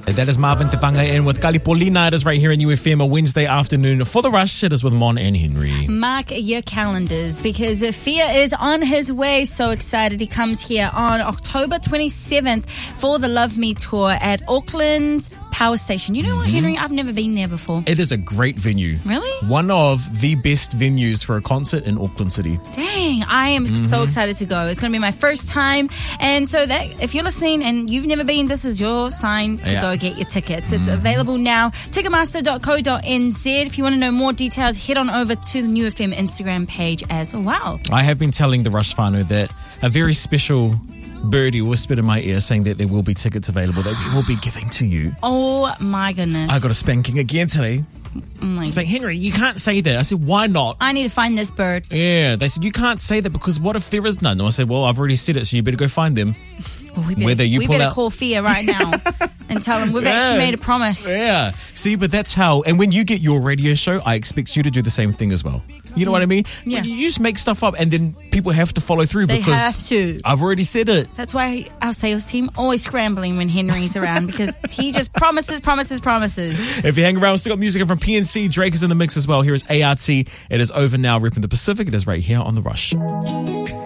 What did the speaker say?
That is Marvin Tefanga in with Kalipolina. It is right here in UFM, a Wednesday afternoon for The Rush. It is with Mon and Henry. Mark your calendars because Fia is on his way. So excited. He comes here on October 27th for the Love Me Tour at Auckland Power Station. You know what, Henry? I've never been there before. It is a great venue. Really? One of the best venues for a concert in Auckland City. Dang, I am so excited to go. It's going to be my first time. And so that if you're listening and you've never been, this is your sign to go get your tickets. It's available now. Ticketmaster.co.nz. If you want to know more details, head on over to the New FM Instagram page as well. I have been telling the Rush whānau that a very special birdie whispered in my ear saying that there will be tickets available that we will be giving to you. Oh my goodness. I got a spanking again today. It's like, Henry, you can't say that. I said, why not? I need to find this bird. Yeah, they said, you can't say that because what if there is none? I said, well, I've already said it, so you better go find them. Well, we better call Fia right now and tell them we've actually made a promise. Yeah. See, but that's how, and when you get your radio show, I expect you to do the same thing as well. You know what I mean? Yeah. You just make stuff up and then people have to follow through They because have to. I've already said it. That's why our sales team always scrambling when Henry's around because he just promises. If you hang around, we still got music from PNC. Drake is in the mix as well. Here is ART. It is over now, repping the Pacific. It is right here on The Rush.